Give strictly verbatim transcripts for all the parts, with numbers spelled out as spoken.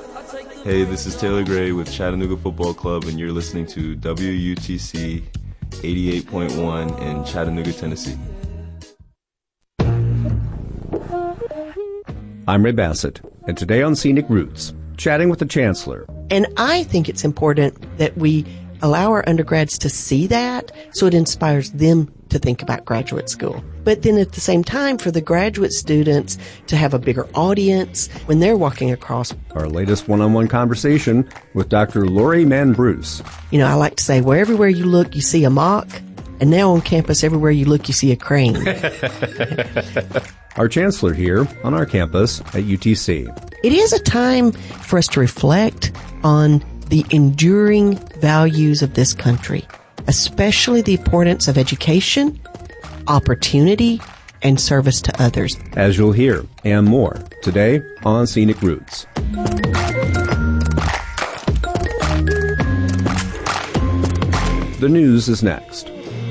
Hey, this is Taylor Gray with Chattanooga Football Club, and you're listening to W U T C eighty-eight point one in Chattanooga, Tennessee. I'm Ray Bassett, and today on Scenic Roots, chatting with the Chancellor. And I think it's important that we allow our undergrads to see that so it inspires them to think about graduate school. But then at the same time, for the graduate students to have a bigger audience when they're walking across. Our latest one-on-one conversation with Doctor Lori Mann Bruce. You know, I like to say, where everywhere you look, you see a mock. And now on campus, everywhere you look, you see a crane. Our Chancellor here on our campus at U T C. It is a time for us to reflect on the enduring values of this country, especially the importance of education, opportunity, and service to others. As you'll hear, and more, today on Scenic Roots. The news is next.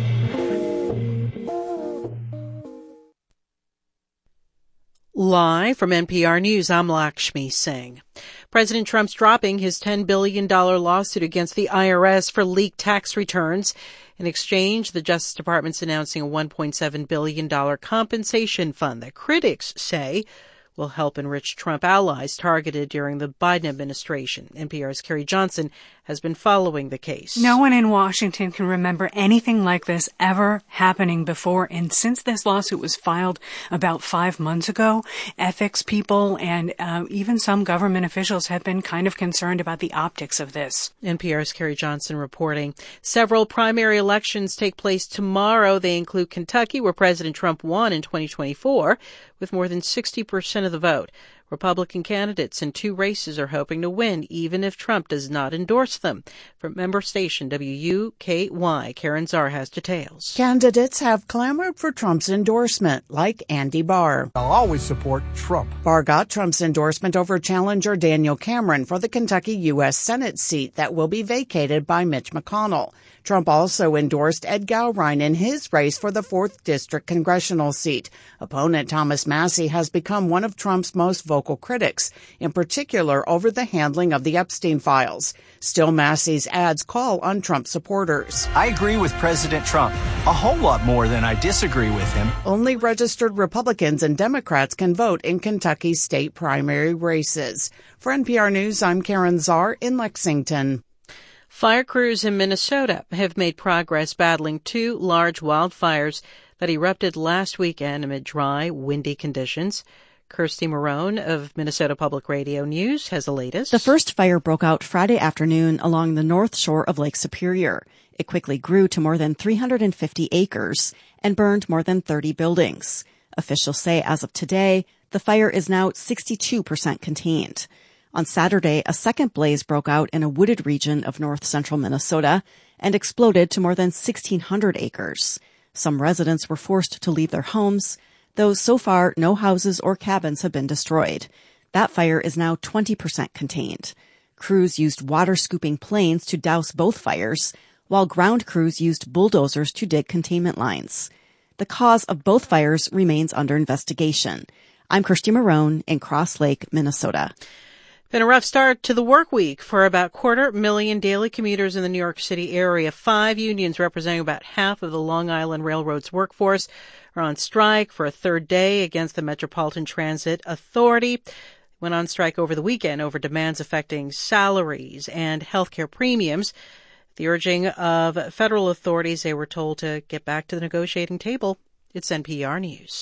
Live from N P R News, I'm Lakshmi Singh. President Trump's dropping his ten billion dollars lawsuit against the I R S for leaked tax returns. In exchange, the Justice Department's announcing a one point seven billion dollars compensation fund that critics say will help enrich Trump allies targeted during the Biden administration. N P R's Carrie Johnson has been following the case. No one in Washington can remember anything like this ever happening before. And since this lawsuit was filed about five months ago, ethics people and uh, even some government officials have been kind of concerned about the optics of this. N P R's Carrie Johnson reporting. Several primary elections take place tomorrow. They include Kentucky, where President Trump won in twenty twenty-four with more than sixty percent of the vote. Republican candidates in two races are hoping to win, even if Trump does not endorse them. From member station W U K Y, Karen Czar has details. Candidates have clamored for Trump's endorsement, like Andy Barr. I'll always support Trump. Barr got Trump's endorsement over challenger Daniel Cameron for the Kentucky U S Senate seat that will be vacated by Mitch McConnell. Trump also endorsed Ed Gowrine in his race for the fourth District congressional seat. Opponent Thomas Massie has become one of Trump's most vocal critics, in particular over the handling of the Epstein files. Still, Massie's ads call on Trump supporters. I agree with President Trump a whole lot more than I disagree with him. Only registered Republicans and Democrats can vote in Kentucky's state primary races. For N P R News, I'm Karen Czar in Lexington. Fire crews in Minnesota have made progress battling two large wildfires that erupted last weekend amid dry, windy conditions. Kirsty Marone of Minnesota Public Radio News has the latest. The first fire broke out Friday afternoon along the north shore of Lake Superior. It quickly grew to more than three hundred fifty acres and burned more than thirty buildings. Officials say as of today, the fire is now sixty-two percent contained. On Saturday, a second blaze broke out in a wooded region of north-central Minnesota and exploded to more than sixteen hundred acres. Some residents were forced to leave their homes, though so far no houses or cabins have been destroyed. That fire is now twenty percent contained. Crews used water-scooping planes to douse both fires, while ground crews used bulldozers to dig containment lines. The cause of both fires remains under investigation. I'm Kirsty Marone in Cross Lake, Minnesota. Been a rough start to the work week for about quarter million daily commuters in the New York City area. Five unions representing about half of the Long Island Railroad's workforce are on strike for a third day against the Metropolitan Transit Authority. Went on strike over the weekend over demands affecting salaries and health care premiums. The urging of federal authorities, they were told to get back to the negotiating table. It's N P R News.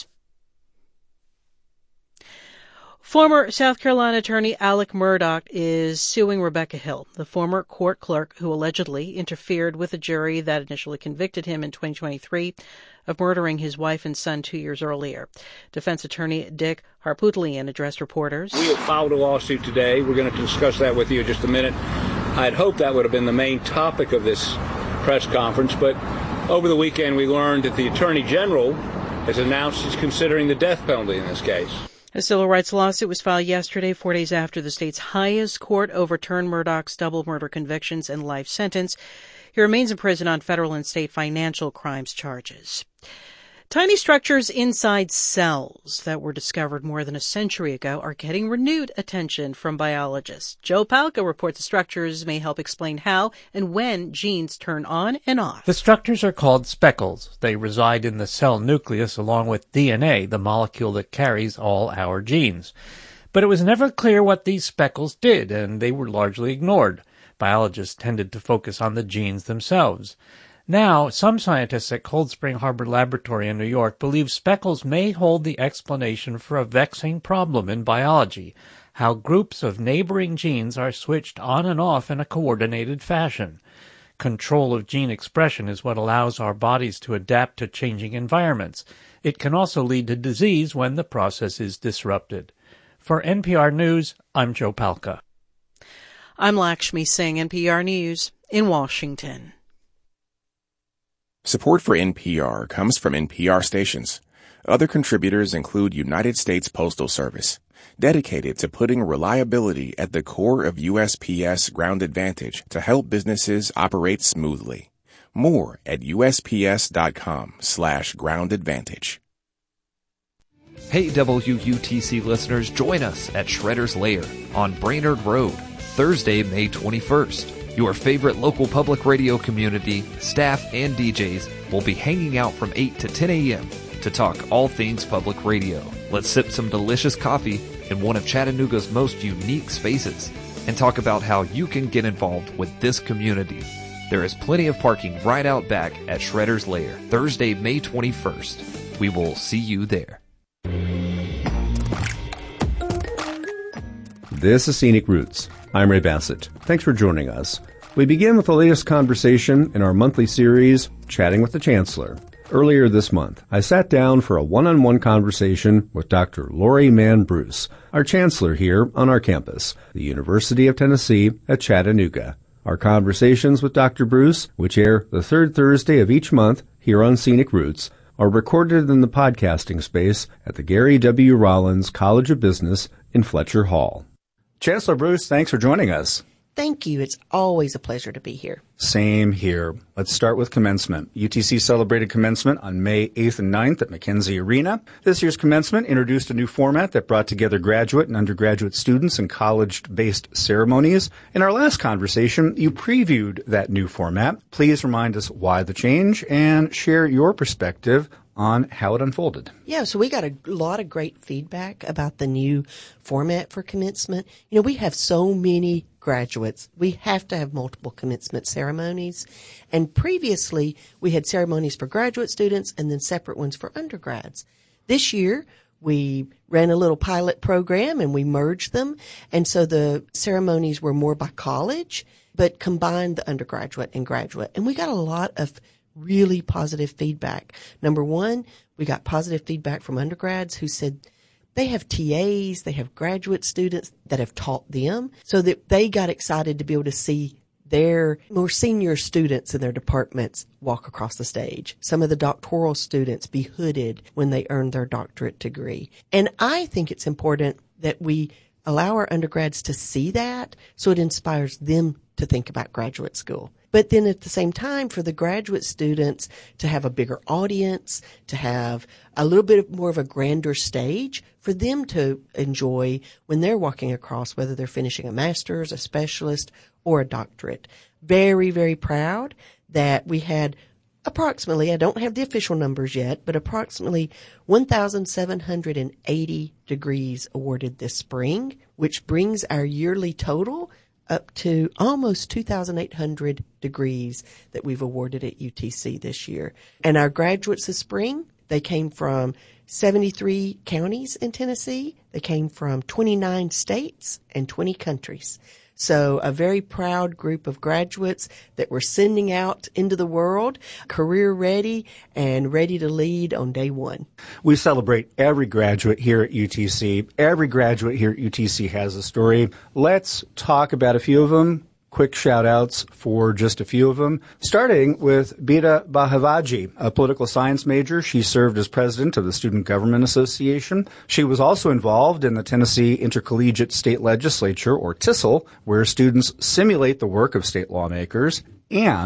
Former South Carolina attorney Alec Murdaugh is suing Rebecca Hill, the former court clerk who allegedly interfered with a jury that initially convicted him in twenty twenty-three of murdering his wife and son two years earlier. Defense attorney Dick Harpootlian addressed reporters. We have filed a lawsuit today. We're going to discuss that with you in just a minute. I'd hoped that would have been the main topic of this press conference, but over the weekend we learned that the Attorney General has announced he's considering the death penalty in this case. A civil rights lawsuit was filed yesterday, four days after the state's highest court overturned Murdaugh's double murder convictions and life sentence. He remains in prison on federal and state financial crimes charges. Tiny structures inside cells that were discovered more than a century ago are getting renewed attention from biologists. Joe Palca reports the structures may help explain how and when genes turn on and off. The structures are called speckles. They reside in the cell nucleus along with D N A, the molecule that carries all our genes. But it was never clear what these speckles did, and they were largely ignored. Biologists tended to focus on the genes themselves. Now, some scientists at Cold Spring Harbor Laboratory in New York believe speckles may hold the explanation for a vexing problem in biology, how groups of neighboring genes are switched on and off in a coordinated fashion. Control of gene expression is what allows our bodies to adapt to changing environments. It can also lead to disease when the process is disrupted. For N P R News, I'm Joe Palca. I'm Lakshmi Singh, N P R News in Washington. Support for N P R comes from N P R stations. Other contributors include United States Postal Service, dedicated to putting reliability at the core of U S P S Ground Advantage to help businesses operate smoothly. More at usps.com slash ground advantage. Hey W U T C listeners, join us at Shredder's Lair on Brainerd Road, Thursday, May twenty-first. Your favorite local public radio community, staff, and D Js will be hanging out from eight to ten a.m. to talk all things public radio. Let's sip some delicious coffee in one of Chattanooga's most unique spaces and talk about how you can get involved with this community. There is plenty of parking right out back at Shredder's Lair, Thursday, May twenty-first. We will see you there. This is Scenic Roots. I'm Ray Bassett. Thanks for joining us. We begin with the latest conversation in our monthly series, Chatting with the Chancellor. Earlier this month, I sat down for a one-on-one conversation with Doctor Lori Mann Bruce, our Chancellor here on our campus, the University of Tennessee at Chattanooga. Our conversations with Doctor Bruce, which air the third Thursday of each month here on Scenic Roots, are recorded in the podcasting space at the Gary W. Rollins College of Business in Fletcher Hall. Chancellor Bruce, thanks for joining us. Thank you. It's always a pleasure to be here. Same here. Let's start with commencement. U T C celebrated commencement on May eighth and ninth at McKenzie Arena. This year's commencement introduced a new format that brought together graduate and undergraduate students in college-based ceremonies. In our last conversation, you previewed that new format. Please remind us why the change and share your perspective on how it unfolded. Yeah, so we got a lot of great feedback about the new format for commencement. You know, we have so many graduates. We have to have multiple commencement ceremonies. And previously, we had ceremonies for graduate students and then separate ones for undergrads. This year, we ran a little pilot program and we merged them. And so the ceremonies were more by college, but combined the undergraduate and graduate. And we got a lot of really positive feedback. Number one, we got positive feedback from undergrads who said they have T As, they have graduate students that have taught them, so that they got excited to be able to see their more senior students in their departments walk across the stage. Some of the doctoral students be hooded when they earn their doctorate degree. And I think it's important that we allow our undergrads to see that so it inspires them to think about graduate school. But then at the same time, for the graduate students to have a bigger audience, to have a little bit more of a grander stage for them to enjoy when they're walking across, whether they're finishing a master's, a specialist, or a doctorate. Very, very proud that we had approximately, I don't have the official numbers yet, but approximately one thousand seven hundred eighty degrees awarded this spring, which brings our yearly total up to almost two thousand eight hundred degrees that we've awarded at U T C this year. And our graduates this spring, they came from seventy-three counties in Tennessee. They came from twenty-nine states and twenty countries. So a very proud group of graduates that we're sending out into the world, career ready and ready to lead on day one. We celebrate every graduate here at U T C. Every graduate here at U T C has a story. Let's talk about a few of them. Quick shout-outs for just a few of them, starting with Bida Bahavaji, a political science major. She served as president of the Student Government Association. She was also involved in the Tennessee Intercollegiate State Legislature, or TISL, where students simulate the work of state lawmakers. And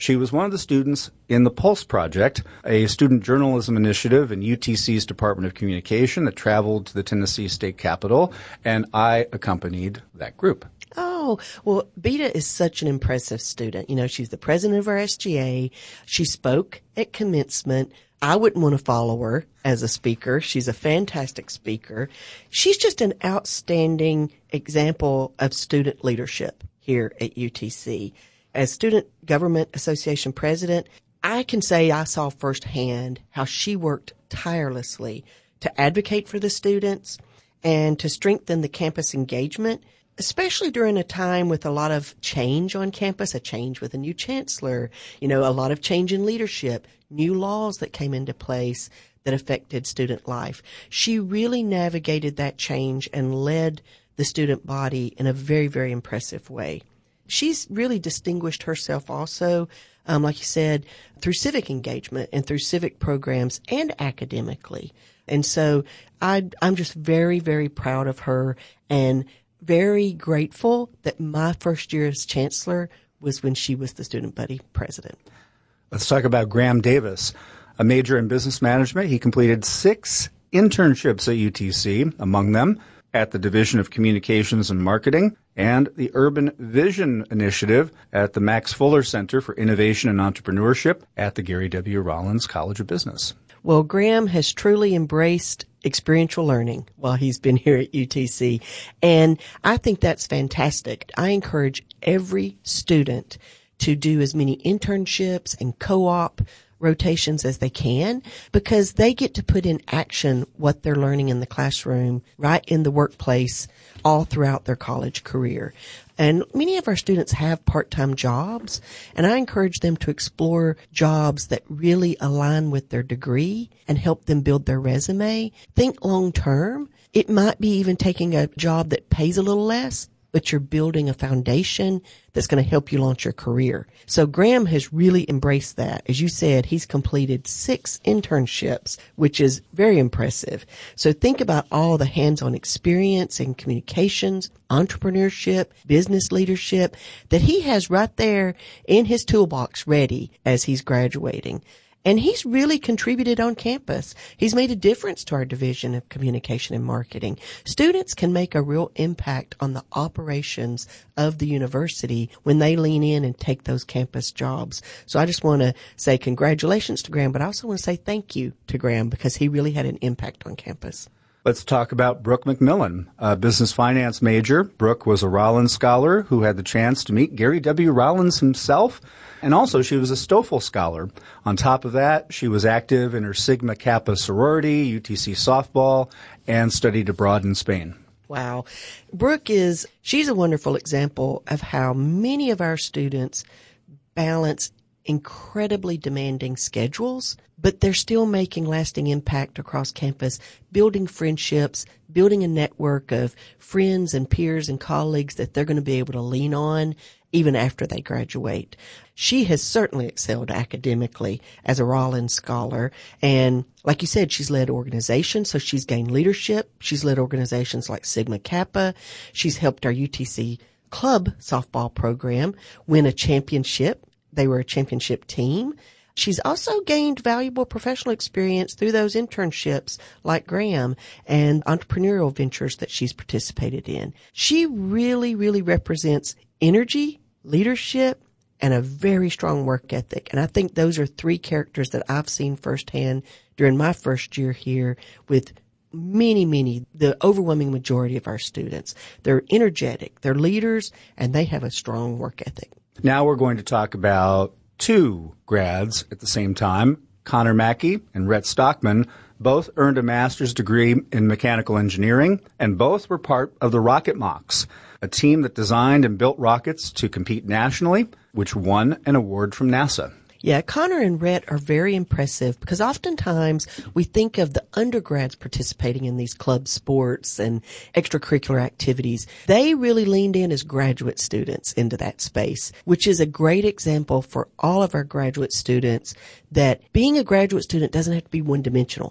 She was one of the students in the Pulse Project, a student journalism initiative in U T C's Department of Communication that traveled to the Tennessee state capitol, and I accompanied that group. Oh, well, Beta is such an impressive student. You know, she's the president of our S G A. She spoke at commencement. I wouldn't want to follow her as a speaker. She's a fantastic speaker. She's just an outstanding example of student leadership here at U T C. As Student Government Association president, I can say I saw firsthand how she worked tirelessly to advocate for the students and to strengthen the campus engagement, especially during a time with a lot of change on campus, a change with a new chancellor, you know, a lot of change in leadership, new laws that came into place that affected student life. She really navigated that change and led the student body in a very, very impressive way. She's really distinguished herself also, um, like you said, through civic engagement and through civic programs and academically. And so I, I'm just very, very proud of her and very grateful that my first year as chancellor was when she was the student buddy president. Let's talk about Graham Davis, a major in business management. He completed six internships at U T C, among them at the Division of Communications and Marketing and the Urban Vision Initiative at the Max Fuller Center for Innovation and Entrepreneurship at the Gary W. Rollins College of Business. Well, Graham has truly embraced experiential learning while he's been here at U T C, and I think that's fantastic. I encourage every student to do as many internships and co-op rotations as they can, because they get to put in action what they're learning in the classroom right in the workplace all throughout their college career. And many of our students have part-time jobs, and I encourage them to explore jobs that really align with their degree and help them build their resume. Think long-term. It might be even taking a job that pays a little less, but you're building a foundation that's going to help you launch your career. So Graham has really embraced that. As you said, he's completed six internships, which is very impressive. So think about all the hands-on experience in communications, entrepreneurship, business leadership that he has right there in his toolbox ready as he's graduating. And he's really contributed on campus. He's made a difference to our Division of Communication and Marketing. Students can make a real impact on the operations of the university when they lean in and take those campus jobs. So I just want to say congratulations to Graham, but I also want to say thank you to Graham because he really had an impact on campus. Let's talk about Brooke McMillan, a business finance major. Brooke was a Rollins scholar who had the chance to meet Gary W. Rollins himself, and also she was a Stoffel scholar. On top of that, she was active in her Sigma Kappa sorority, U T C softball, and studied abroad in Spain. Wow. Brooke is, she's a wonderful example of how many of our students balance incredibly demanding schedules, but they're still making lasting impact across campus, building friendships, building a network of friends and peers and colleagues that they're going to be able to lean on even after they graduate. She has certainly excelled academically as a Rollins scholar. And like you said, she's led organizations, so she's gained leadership. She's led organizations like Sigma Kappa. She's helped our U T C club softball program win a championship. They were a championship team. She's also gained valuable professional experience through those internships like Graham and entrepreneurial ventures that she's participated in. She really, really represents energy, leadership, and a very strong work ethic. And I think those are three characters that I've seen firsthand during my first year here with many, many, the overwhelming majority of our students. They're energetic, they're leaders, and they have a strong work ethic. Now we're going to talk about two grads at the same time. Connor Mackey and Rhett Stockman both earned a master's degree in mechanical engineering, and both were part of the Rocket Mocs, a team that designed and built rockets to compete nationally, which won an award from NASA. Yeah, Connor and Rhett are very impressive because oftentimes we think of the undergrads participating in these club sports and extracurricular activities. They really leaned in as graduate students into that space, which is a great example for all of our graduate students that being a graduate student doesn't have to be one-dimensional.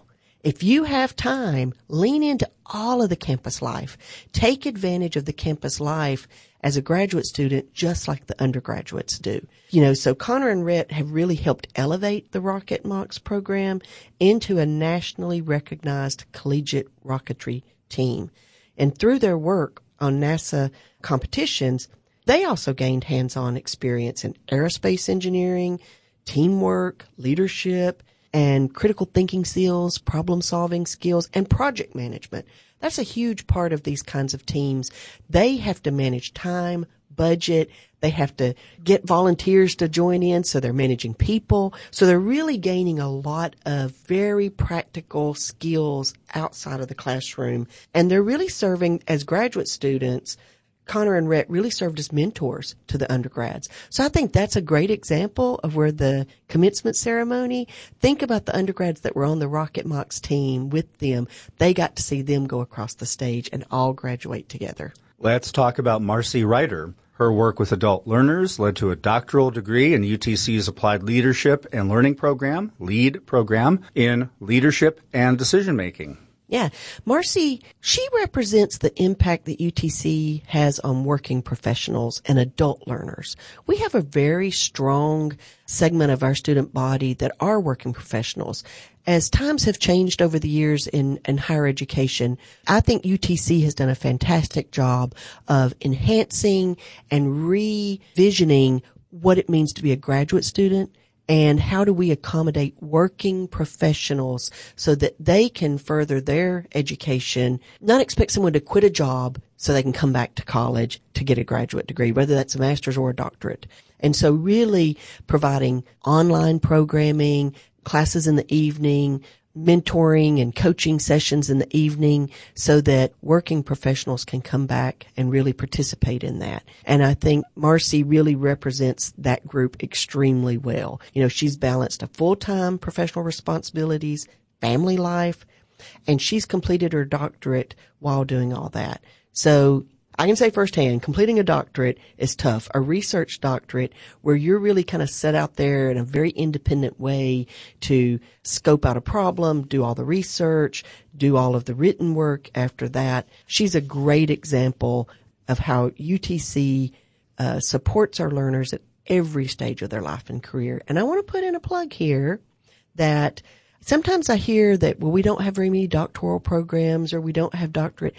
If you have time, lean into all of the campus life. Take advantage of the campus life as a graduate student, just like the undergraduates do. You know, so Connor and Rhett have really helped elevate the Rocket Mox program into a nationally recognized collegiate rocketry team. And through their work on NASA competitions, they also gained hands-on experience in aerospace engineering, teamwork, leadership, and critical thinking skills, problem-solving skills, and project management. That's a huge part of these kinds of teams. They have to manage time, budget. They have to get volunteers to join in, so they're managing people. So they're really gaining a lot of very practical skills outside of the classroom. And they're really serving as graduate students. Connor and Rhett really served as mentors to the undergrads. So I think that's a great example of where the commencement ceremony, think about the undergrads that were on the Rocket Mox team with them. They got to see them go across the stage and all graduate together. Let's talk about Marcy Ryder. Her work with adult learners led to a doctoral degree in U T C's Applied Leadership and Learning Program, LEAD program, in leadership and decision making. Yeah. Marcy, she represents the impact that U T C has on working professionals and adult learners. We have a very strong segment of our student body that are working professionals. As times have changed over the years in, in higher education, I think U T C has done a fantastic job of enhancing and revisioning what it means to be a graduate student. And how do we accommodate working professionals so that they can further their education, not expect someone to quit a job so they can come back to college to get a graduate degree, whether that's a master's or a doctorate. And so really providing online programming, classes in the evening, mentoring and coaching sessions in the evening so that working professionals can come back and really participate in that. And I think Marcy really represents that group extremely well. You know, she's balanced a full-time professional responsibilities, family life, and she's completed her doctorate while doing all that. So I can say firsthand, completing a doctorate is tough. A research doctorate where you're really kind of set out there in a very independent way to scope out a problem, do all the research, do all of the written work after that. She's a great example of how U T C uh, supports our learners at every stage of their life and career. And I want to put in a plug here that sometimes I hear that, well, we don't have very many doctoral programs or we don't have doctorate.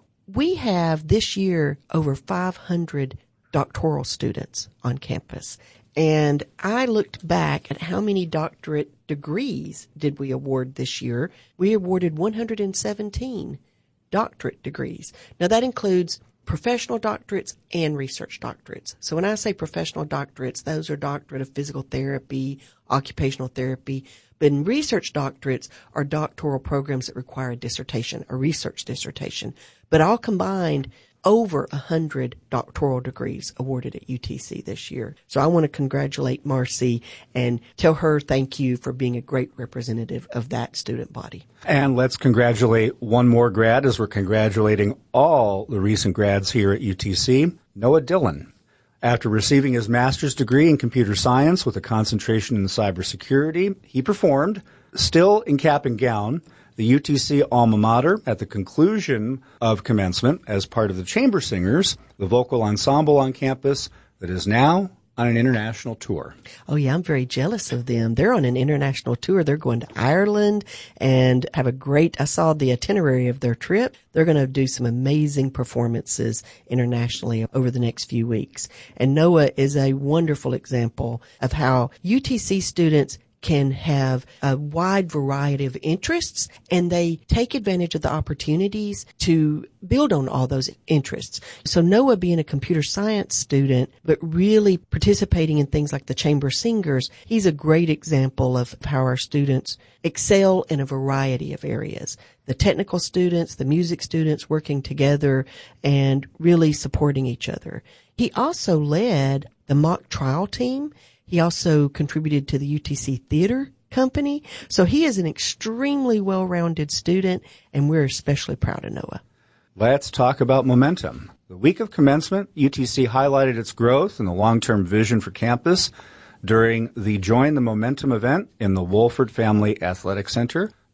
We have this year over five hundred doctoral students on campus. And I looked back at how many doctorate degrees did we award this year. We awarded one hundred seventeen doctorate degrees. Now that includes professional doctorates and research doctorates. So when I say professional doctorates, those are doctorate of physical therapy, occupational therapy. But in research doctorates are doctoral programs that require a dissertation, a research dissertation. But all combined, over one hundred doctoral degrees awarded at U T C this year. So I want to congratulate Marcy and tell her thank you for being a great representative of that student body. And let's congratulate one more grad as we're congratulating all the recent grads here at U T C, Noah Dillon. After receiving his master's degree in computer science with a concentration in cybersecurity, he performed, still in cap and gown, the U T C alma mater at the conclusion of commencement as part of the Chamber Singers, the vocal ensemble on campus that is now on an international tour. Oh, yeah, I'm very jealous of them. They're on an international tour. They're going to Ireland and have a great, I saw the itinerary of their trip. They're going to do some amazing performances internationally over the next few weeks. And Noah is a wonderful example of how U T C students can have a wide variety of interests, and they take advantage of the opportunities to build on all those interests. So Noah being a computer science student, but really participating in things like the Chamber Singers, he's a great example of how our students excel in a variety of areas. The technical students, the music students working together and really supporting each other. He also led the mock trial team. He also contributed to the U T C Theater Company. So he is an extremely well-rounded student, and we're especially proud of Noah. Let's talk about momentum. The week of commencement, U T C highlighted its growth and the long-term vision for campus during the Join the Momentum event in the Wolford Family Athletic Center.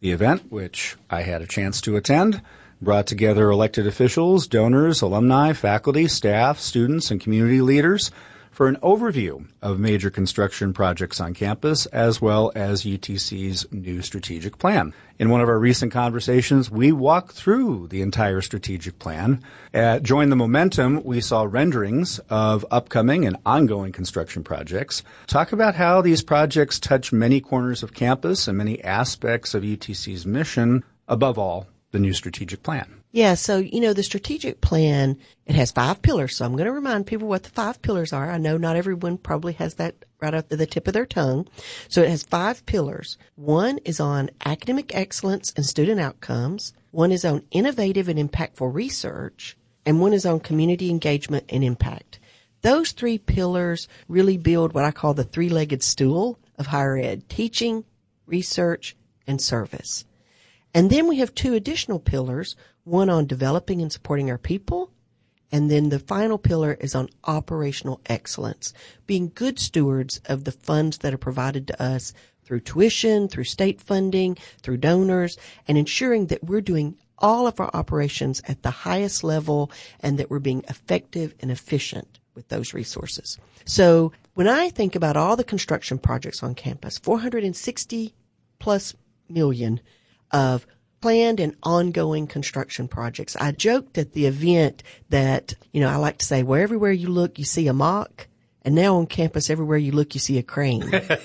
The event, which I had a chance to attend, brought together elected officials, donors, alumni, faculty, staff, students, and community leaders for an overview of major construction projects on campus, as well as U T C's new strategic plan. In one of our recent conversations, we walked through the entire strategic plan. At Join the Momentum, we saw renderings of upcoming and ongoing construction projects. Talk about how these projects touch many corners of campus and many aspects of U T C's mission, above all, the new strategic plan. Yeah, so, you know, the strategic plan, it has five pillars. So I'm going to remind people what the five pillars are. I know not everyone probably has that right up to the tip of their tongue. So it has five pillars. One is on academic excellence and student outcomes. One is on innovative and impactful research. And one is on community engagement and impact. Those three pillars really build what I call the three-legged stool of higher ed: teaching, research, and service. And then we have two additional pillars, one on developing and supporting our people, and then the final pillar is on operational excellence, being good stewards of the funds that are provided to us through tuition, through state funding, through donors, and ensuring that we're doing all of our operations at the highest level and that we're being effective and efficient with those resources. So when I think about all the construction projects on campus, four hundred sixty plus million of planned and ongoing construction projects. I joked at the event that, you know, I like to say, where everywhere you look, you see a mock. And now on campus, everywhere you look, you see a crane.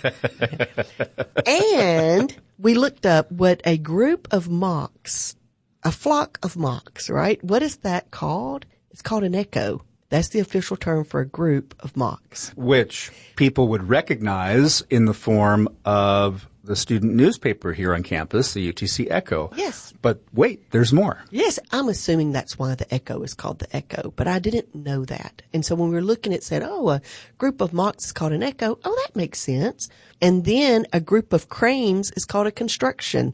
And we looked up what a group of mocks, a flock of mocks, right? What is that called? It's called an echo. That's the official term for a group of mocks. Which people would recognize in the form of the student newspaper here on campus, the U T C Echo. Yes. But wait, there's more. Yes, I'm assuming that's why the Echo is called the Echo, but I didn't know that. And so when we were looking at said, oh, a group of mocks is called an Echo. Oh, that makes sense. And then a group of cranes is called a construction.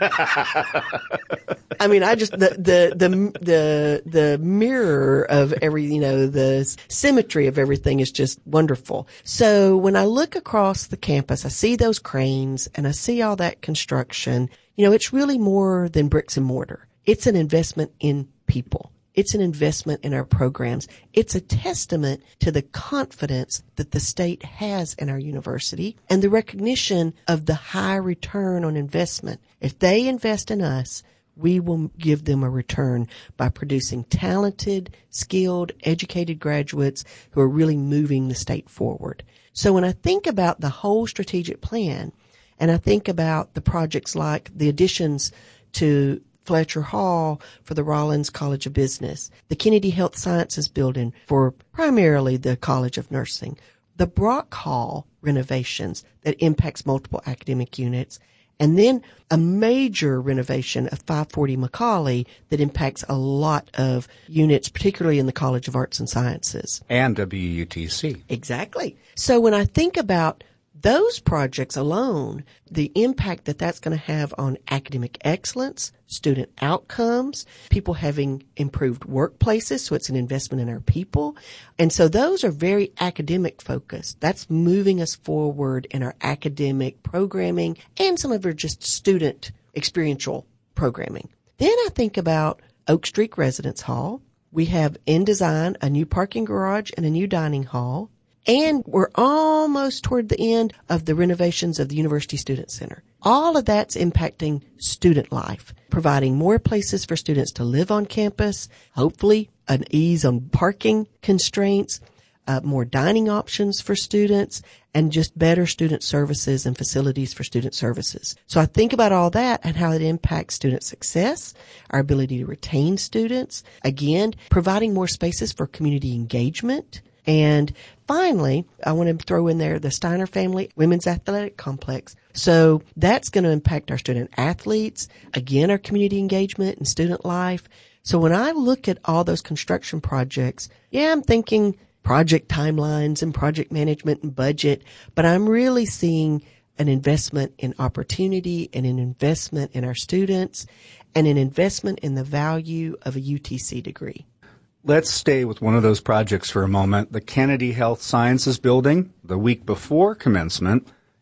I mean, I just, the, the, the, the, the mirror of every, you know, the symmetry of everything is just wonderful. So when I look across the campus, I see those cranes and I see all that construction. You know, it's really more than bricks and mortar. It's an investment in people. It's an investment in our programs. It's a testament to the confidence that the state has in our university and the recognition of the high return on investment. If they invest in us, we will give them a return by producing talented, skilled, educated graduates who are really moving the state forward. So when I think about the whole strategic plan, and I think about the projects like the additions to Fletcher Hall for the Rollins College of Business, the Kennedy Health Sciences Building for primarily the College of Nursing, the Brock Hall renovations that impacts multiple academic units, and then a major renovation of five forty Macaulay that impacts a lot of units, particularly in the College of Arts and Sciences. And W U T C. Exactly. So when I think about those projects alone, the impact that that's going to have on academic excellence, student outcomes, people having improved workplaces, so it's an investment in our people. And so those are very academic focused. That's moving us forward in our academic programming and some of our just student experiential programming. Then I think about Oak Street Residence Hall. We have in design a new parking garage and a new dining hall. And we're almost toward the end of the renovations of the University Student Center. All of that's impacting student life, providing more places for students to live on campus, hopefully an ease on parking constraints, uh, more dining options for students, and just better student services and facilities for student services. So I think about all that and how it impacts student success, our ability to retain students, again, providing more spaces for community engagement. And finally, I want to throw in there the Steiner Family Women's Athletic Complex. So that's going to impact our student athletes, again, our community engagement and student life. So when I look at all those construction projects, yeah, I'm thinking project timelines and project management and budget, but I'm really seeing an investment in opportunity and an investment in our students and an investment in the value of a U T C degree. Let's stay with one of those projects for a moment. The Kennedy Health Sciences Building, the week before commencement,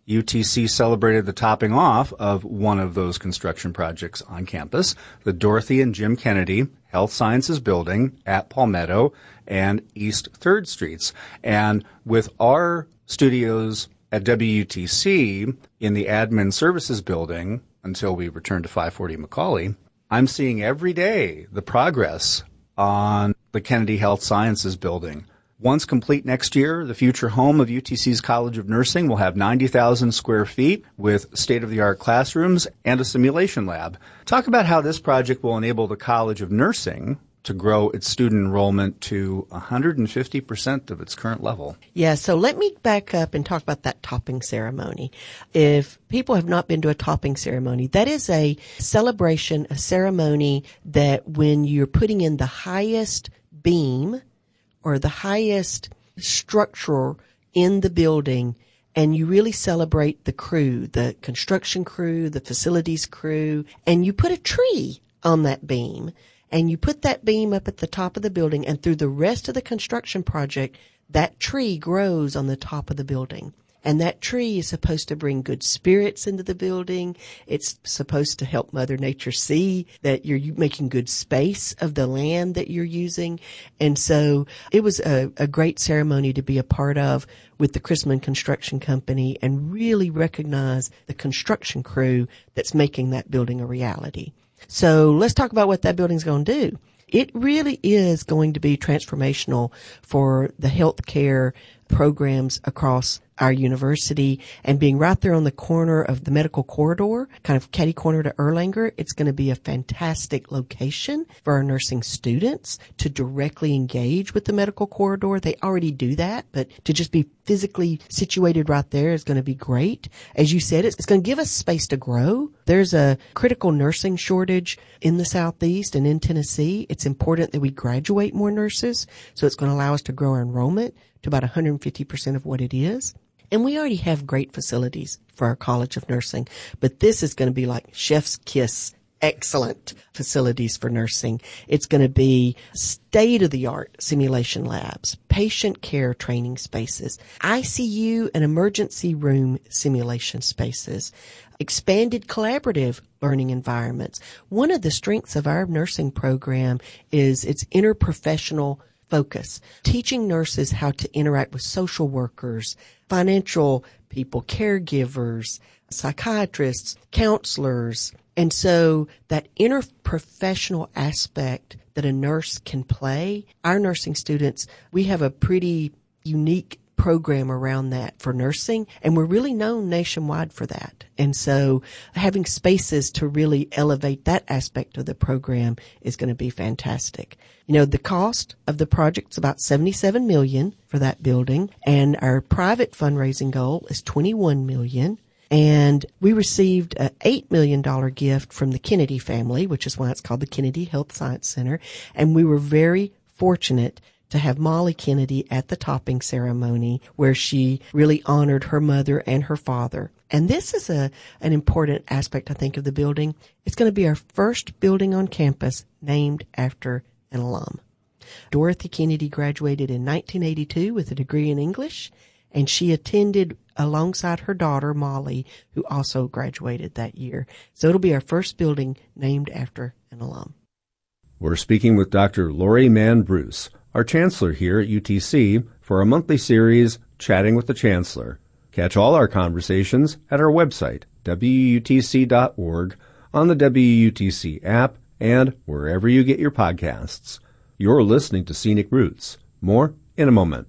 U T C celebrated the topping off of one of those construction projects on campus, the Dorothy and Jim Kennedy Health Sciences Building at Palmetto and East third Streets. And with our studios at W U T C in the Admin Services Building until we return to five forty Macaulay, I'm seeing every day the progress on the Kennedy Health Sciences Building. Once complete next year, the future home of U T C's College of Nursing will have ninety thousand square feet with state-of-the-art classrooms and a simulation lab. Talk about how this project will enable the College of Nursing to grow its student enrollment to one hundred fifty percent of its current level. Yeah, so let me back up and talk about that topping ceremony. If people have not been to a topping ceremony, that is a celebration, a ceremony that when you're putting in the highest beam or the highest structure in the building, and you really celebrate the crew, the construction crew, the facilities crew, and you put a tree on that beam, and you put that beam up at the top of the building, and through the rest of the construction project, that tree grows on the top of the building. And that tree is supposed to bring good spirits into the building. It's supposed to help Mother Nature see that you're making good space of the land that you're using. And so it was a, a great ceremony to be a part of with the Chrisman Construction Company and really recognize the construction crew that's making that building a reality. So let's talk about what that building's going to do. It really is going to be transformational for the healthcare programs across our university, and being right there on the corner of the medical corridor, kind of catty corner to Erlanger, it's going to be a fantastic location for our nursing students to directly engage with the medical corridor. They already do that, but to just be physically situated right there is going to be great. As you said, it's, it's going to give us space to grow. There's a critical nursing shortage in the Southeast and in Tennessee. It's important that we graduate more nurses, so it's going to allow us to grow our enrollment to about one hundred fifty percent of what it is. And we already have great facilities for our College of Nursing, but this is going to be like chef's kiss, excellent facilities for nursing. It's going to be state-of-the-art simulation labs, patient care training spaces, I C U and emergency room simulation spaces, expanded collaborative learning environments. One of the strengths of our nursing program is its interprofessional focus, teaching nurses how to interact with social workers, financial people, caregivers, psychiatrists, counselors. And so that interprofessional aspect that a nurse can play, our nursing students, we have a pretty unique program around that for nursing, and we're really known nationwide for that. And so having spaces to really elevate that aspect of the program is going to be fantastic. You know, the cost of the project is about seventy-seven million dollars for that building, and our private fundraising goal is twenty-one million dollars. And we received an eight million dollars gift from the Kennedy family, which is why it's called the Kennedy Health Science Center. And we were very fortunate to have Molly Kennedy at the topping ceremony, where she really honored her mother and her father. And this is a an important aspect, I think, of the building. It's going to be our first building on campus named after an alum. Dorothy Kennedy graduated in nineteen eighty-two with a degree in English, and she attended alongside her daughter, Molly, who also graduated that year. So it'll be our first building named after an alum. We're speaking with Doctor Lori Mann Bruce, our Chancellor here at U T C, for a monthly series, Chatting with the Chancellor. Catch all our conversations at our website, W U T C dot org, on the W U T C app, and wherever you get your podcasts. You're listening to Scenic Roots. More in a moment.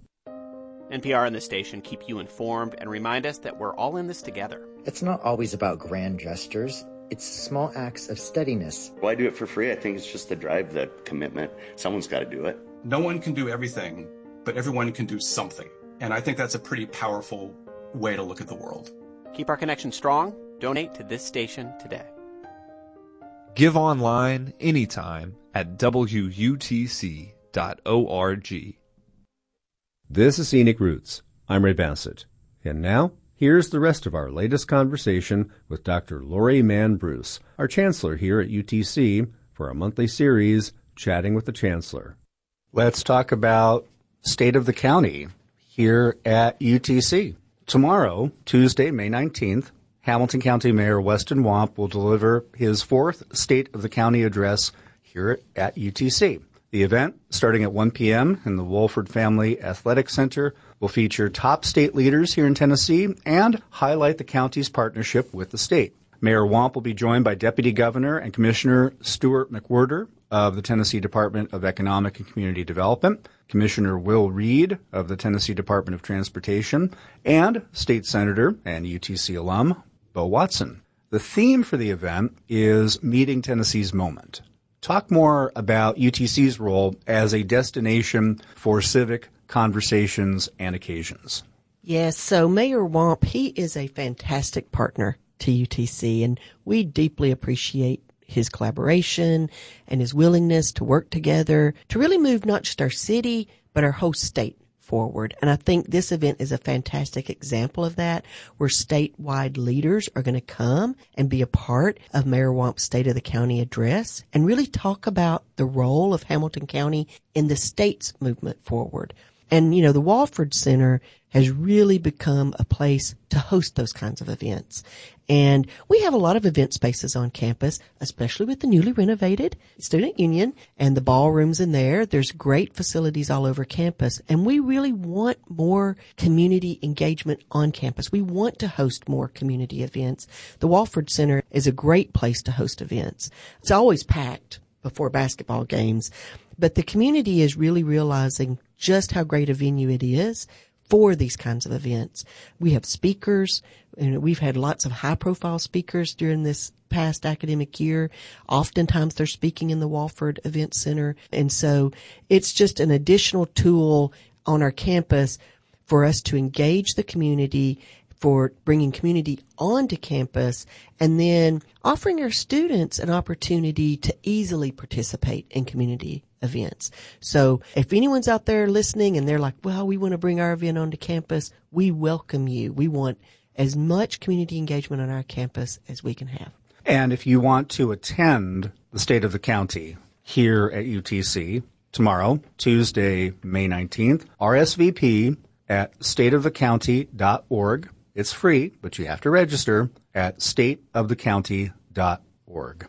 N P R and this station keep you informed and remind us that we're all in this together. It's not always about grand gestures. It's small acts of steadiness. Why do it for free? I think it's just the drive, the commitment. Someone's got to do it. No one can do everything, but everyone can do something. And I think that's a pretty powerful way to look at the world. Keep our connection strong. Donate to this station today. Give online anytime at W U T C dot org. This is Scenic Roots. I'm Ray Bassett. And now, here's the rest of our latest conversation with Doctor Lori Mann Bruce, our Chancellor here at U T C, for a monthly series, Chatting with the Chancellor. Let's talk about state of the county here at U T C. Tomorrow, Tuesday, May nineteenth, Hamilton County Mayor Weston Wamp will deliver his fourth State of the County address here at U T C. The event, starting at one p.m. in the Wolford Family Athletic Center, will feature top state leaders here in Tennessee and highlight the county's partnership with the state. Mayor Wamp will be joined by Deputy Governor and Commissioner Stuart McWhirter of the Tennessee Department of Economic and Community Development, Commissioner Will Reed of the Tennessee Department of Transportation, and State Senator and U T C alum Bo Watson. The theme for the event is Meeting Tennessee's Moment. Talk more about U T C's role as a destination for civic conversations and occasions. Yes, so Mayor Wamp, he is a fantastic partner to U T C, and we deeply appreciate his collaboration and his willingness to work together to really move not just our city, but our whole state forward. And I think this event is a fantastic example of that, where statewide leaders are going to come and be a part of Mayor Wamp's State of the County address and really talk about the role of Hamilton County in the state's movement forward. And, you know, the Walford Center has really become a place to host those kinds of events. And we have a lot of event spaces on campus, especially with the newly renovated Student Union and the ballrooms in there. There's great facilities all over campus. And we really want more community engagement on campus. We want to host more community events. The Walford Center is a great place to host events. It's always packed before basketball games, but the community is really realizing just how great a venue it is for these kinds of events. We have speakers, and we've had lots of high-profile speakers during this past academic year. Oftentimes they're speaking in the Walford Event Center, and so it's just an additional tool on our campus for us to engage the community, for bringing community onto campus, and then offering our students an opportunity to easily participate in community events. So if anyone's out there listening and they're like, well, we want to bring our event onto campus, we welcome you. We want as much community engagement on our campus as we can have. And if you want to attend the State of the County here at U T C tomorrow, Tuesday, May nineteenth, R S V P at state of the county dot org. It's free, but you have to register at state of the county dot org.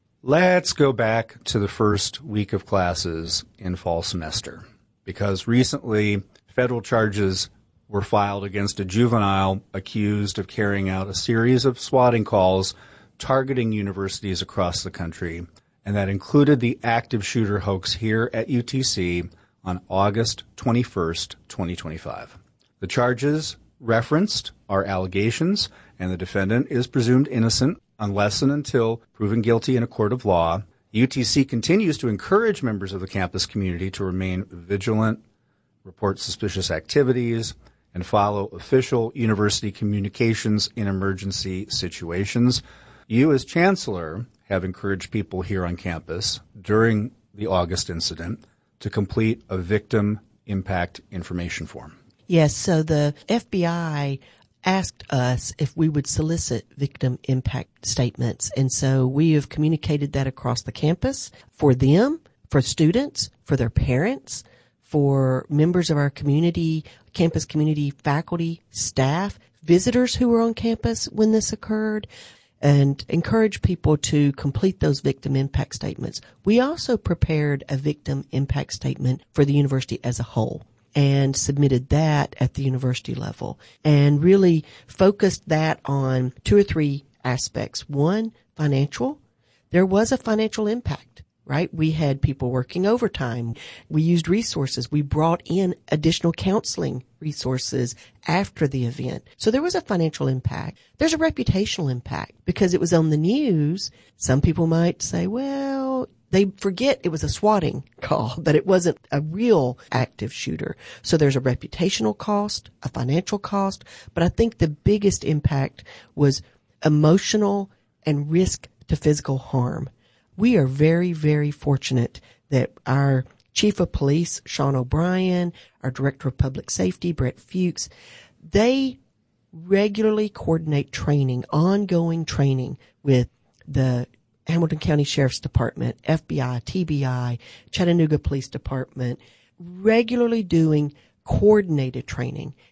Let's go back to the first week of classes in fall semester, because recently federal charges were filed against a juvenile accused of carrying out a series of swatting calls targeting universities across the country, and that included the active shooter hoax here at U T C on August twenty-first, twenty twenty-five. The charges referenced are allegations, and the defendant is presumed innocent unless and until proven guilty in a court of law. U T C continues to encourage members of the campus community to remain vigilant, report suspicious activities, and follow official university communications in emergency situations. You, as chancellor, have encouraged people here on campus during the August incident to complete a victim impact information form. Yes, so the F B I asked us if we would solicit victim impact statements. And so we have communicated that across the campus for them, for students, for their parents, for members of our community, campus community, faculty, staff, visitors who were on campus when this occurred, and encourage people to complete those victim impact statements. We also prepared a victim impact statement for the university as a whole, and submitted that at the university level, and really focused that on two or three aspects. One, financial. There was a financial impact, right? We had people working overtime. We used resources. We brought in additional counseling resources after the event. So there was a financial impact. There's a reputational impact because it was on the news. Some people might say, well, they forget it was a swatting call, that it wasn't a real active shooter. So there's a reputational cost, a financial cost, but I think the biggest impact was emotional and risk to physical harm. We are very, very fortunate that our Chief of Police, Sean O'Brien, our Director of Public Safety, Brett Fuchs, they regularly coordinate training, ongoing training with the Hamilton County Sheriff's Department, F B I, T B I, Chattanooga Police Department, regularly doing coordinated training.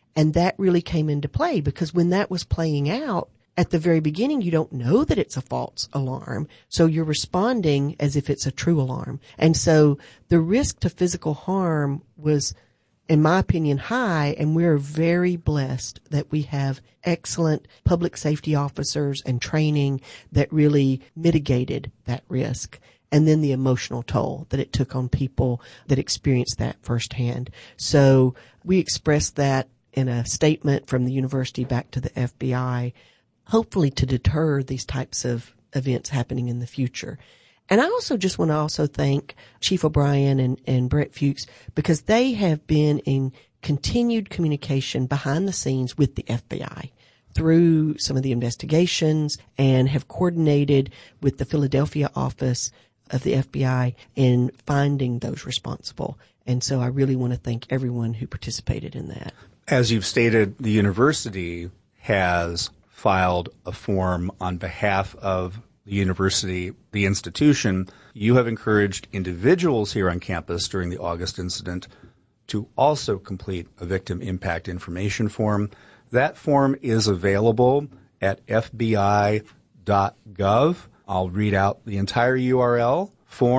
And that really came into play because when that was playing out, at the very beginning, you don't know that it's a false alarm. So you're responding as if it's a true alarm. And so the risk to physical harm was, in my opinion, high. And we're very blessed that we have excellent public safety officers and training that really mitigated that risk. And then the emotional toll that it took on people that experienced that firsthand. So we expressed that in a statement from the university back to the F B I, hopefully to deter these types of events happening in the future. And I also just want to also thank Chief O'Brien and, and Brett Fuchs because they have been in continued communication behind the scenes with the F B I through some of the investigations and have coordinated with the Philadelphia office of the F B I in finding those responsible. And so I really want to thank everyone who participated in that. As you've stated, the university has filed a form on behalf of the university, the institution. You have encouraged individuals here on campus during the August incident to also complete a victim impact information form. That form is available at f b i dot gov. I'll read out the entire U R L,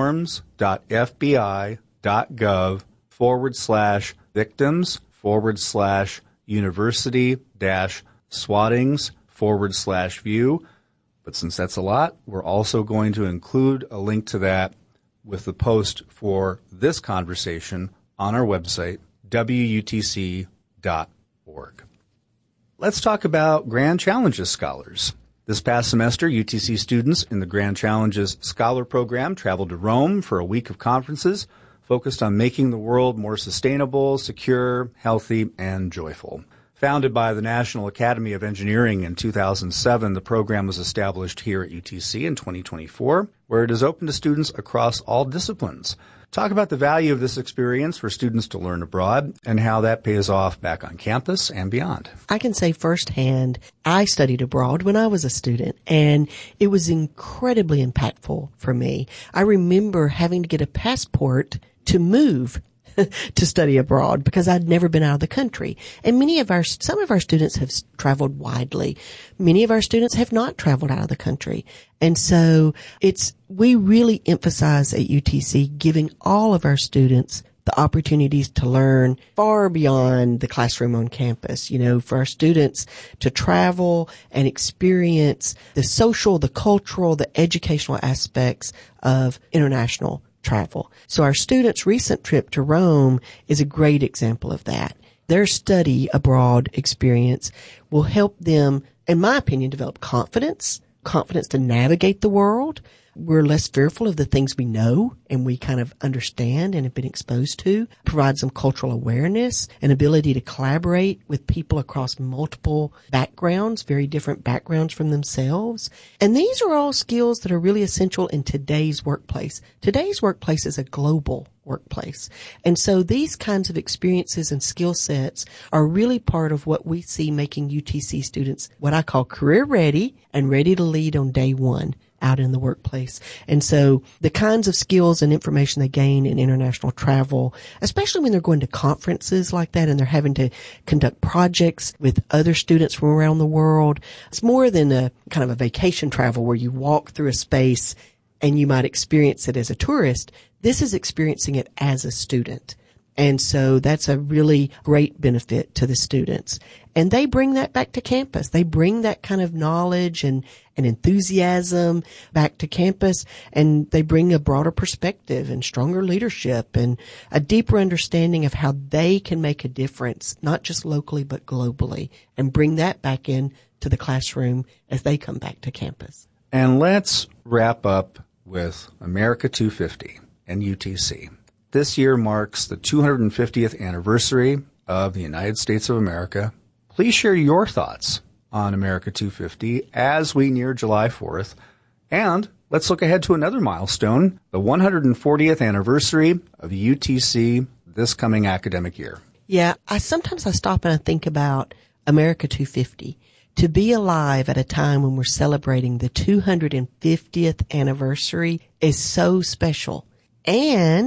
forms.fbi.gov forward slash victims forward slash university dash swattings forward slash view. But since that's a lot, we're also going to include a link to that with the post for this conversation on our website, w u t c dot org. Let's talk about Grand Challenges scholars. This past semester, U T C students in the Grand Challenges Scholar Program traveled to Rome for a week of conferences focused on making the world more sustainable, secure, healthy, and joyful. Founded by the National Academy of Engineering in two thousand seven, the program was established here at U T C in twenty twenty-four, where it is open to students across all disciplines. Talk about the value of this experience for students to learn abroad and how that pays off back on campus and beyond. I can say firsthand, I studied abroad when I was a student, and it was incredibly impactful for me. I remember having to get a passport to move to study abroad because I'd never been out of the country. And many of our, some of our students have traveled widely. Many of our students have not traveled out of the country. And so it's, we really emphasize at U T C giving all of our students the opportunities to learn far beyond the classroom on campus, you know, for our students to travel and experience the social, the cultural, the educational aspects of international travel. So our students' recent trip to Rome is a great example of that. Their study abroad experience will help them, in my opinion, develop confidence, confidence to navigate the world. We're less fearful of the things we know and we kind of understand and have been exposed to. Provide some cultural awareness, an ability to collaborate with people across multiple backgrounds, very different backgrounds from themselves. And these are all skills that are really essential in today's workplace. Today's workplace is a global workplace. And so these kinds of experiences and skill sets are really part of what we see making U T C students what I call career ready and ready to lead on day one out in the workplace. And so the kinds of skills and information they gain in international travel, especially when they're going to conferences like that and they're having to conduct projects with other students from around the world, it's more than a kind of a vacation travel where you walk through a space and you might experience it as a tourist. This is experiencing it as a student. And so that's a really great benefit to the students. And they bring that back to campus. They bring that kind of knowledge and, and enthusiasm back to campus, and they bring a broader perspective and stronger leadership and a deeper understanding of how they can make a difference, not just locally, but globally, and bring that back in to the classroom as they come back to campus. And let's wrap up with America two fifty and U T C. This year marks the two hundred fiftieth anniversary of the United States of America. Please share your thoughts on America two fifty as we near July fourth. And let's look ahead to another milestone, the one hundred fortieth anniversary of U T C this coming academic year. Yeah, I sometimes I stop and I think about America two fifty. To be alive at a time when we're celebrating the two hundred fiftieth anniversary is so special. And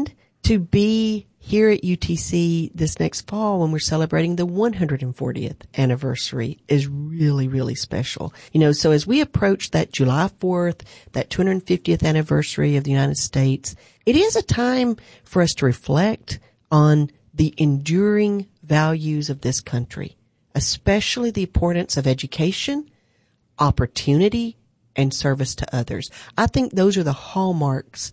to be here at U T C this next fall when we're celebrating the one hundred fortieth anniversary is really, really special. You know, so as we approach that July fourth, that two hundred fiftieth anniversary of the United States, it is a time for us to reflect on the enduring values of this country, especially the importance of education, opportunity, and service to others. I think those are the hallmarks,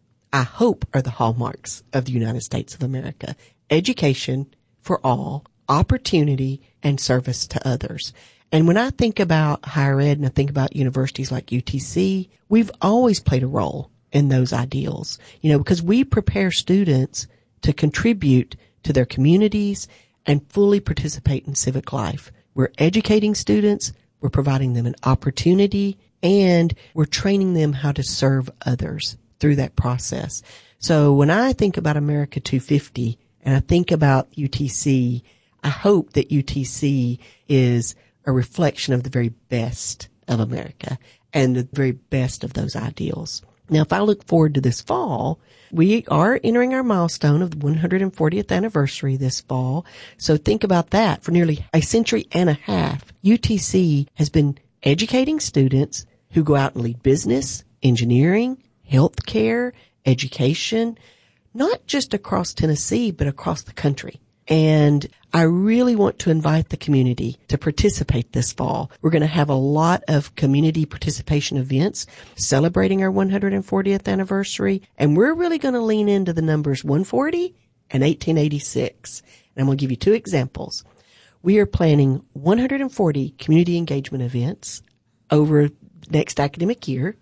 I hope are the hallmarks of the United States of America. Education for all, opportunity, and service to others. And when I think about higher ed and I think about universities like U T C, we've always played a role in those ideals, you know, because we prepare students to contribute to their communities and fully participate in civic life. We're educating students, we're providing them an opportunity, and we're training them how to serve others through that process. So when I think about America two fifty and I think about U T C, I hope that U T C is a reflection of the very best of America and the very best of those ideals. Now, if I look forward to this fall, we are entering our milestone of the one hundred fortieth anniversary this fall. So think about that. For nearly a century and a half, U T C has been educating students who go out and lead business, engineering, healthcare, education, not just across Tennessee, but across the country. And I really want to invite the community to participate this fall. We're going to have a lot of community participation events celebrating our one hundred fortieth anniversary. And we're really going to lean into the numbers one forty and eighteen eighty-six. And I'm going to give you two examples. We are planning one hundred forty community engagement events over next academic year.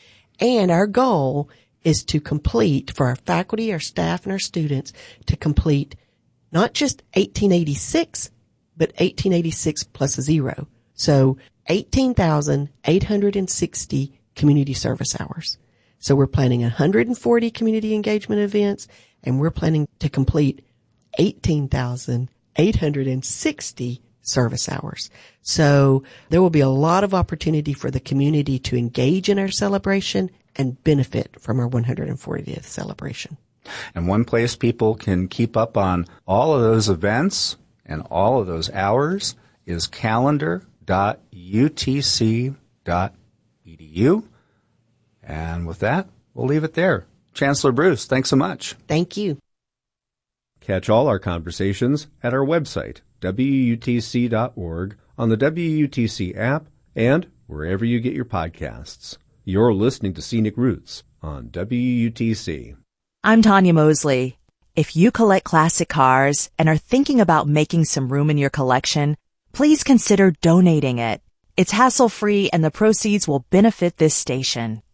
And our goal is to complete, for our faculty, our staff, and our students, to complete not just eighteen eighty-six, but eighteen eighty-six plus a zero. So eighteen thousand eight hundred sixty community service hours. So we're planning one hundred forty community engagement events, and we're planning to complete eighteen thousand eight hundred sixty service hours. So there will be a lot of opportunity for the community to engage in our celebration and benefit from our one hundred fortieth celebration. And one place people can keep up on all of those events and all of those hours is calendar dot u t c dot e d u. And with that, we'll leave it there. Chancellor Bruce, thanks so much. Thank you. Catch all our conversations at our website, w u t c dot org, on the W U T C app, and wherever you get your podcasts. You're listening to Scenic Roots on W U T C. I'm Tanya Mosley. If you collect classic cars and are thinking about making some room in your collection, please consider donating it. It's hassle-free and the proceeds will benefit this station.